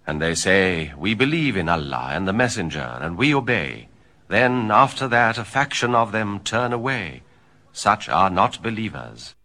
And they say, we believe in Allah and the Messenger, and we obey. Then after that a faction of them turn away. Such are not believers.